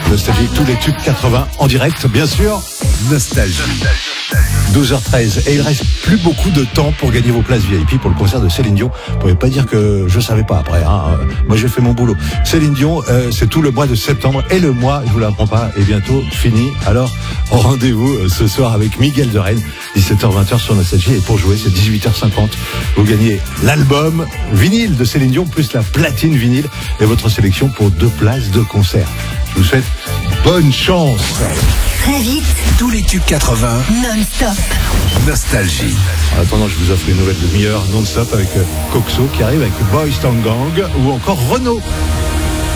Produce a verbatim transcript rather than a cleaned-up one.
Nostalgie, tous les tubes quatre-vingts en direct, bien sûr. Nostalgie. douze heures treize. Et il reste plus beaucoup de temps pour gagner vos places V I P pour le concert de Céline Dion. Vous pouvez pas dire que je savais pas après. Hein. Moi, j'ai fait mon boulot. Céline Dion, euh, c'est tout le mois de septembre. Et le mois, je vous l'apprends pas, est bientôt fini. Alors, rendez-vous euh, ce soir avec Miguel de Rennes, dix-sept heures vingt sur Nostalgie. Et pour jouer, c'est dix-huit heures cinquante. Vous gagnez l'album vinyle de Céline Dion, plus la platine vinyle et votre sélection pour deux places de concert. Je vous souhaite bonne chance. Très vite, Tous les tubes quatre-vingts, non-stop. Nostalgie. En attendant, je vous offre une nouvelle demi-heure non-stop avec euh, Coxo qui arrive avec Boys Town Gang ou encore Renaud.